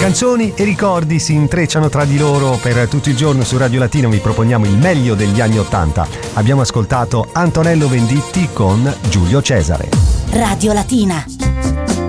Canzoni e ricordi si intrecciano tra di loro. Per tutto il giorno su Radio Latina vi proponiamo il meglio degli anni '80. Abbiamo ascoltato Antonello Venditti con Giulio Cesare. Radio Latina.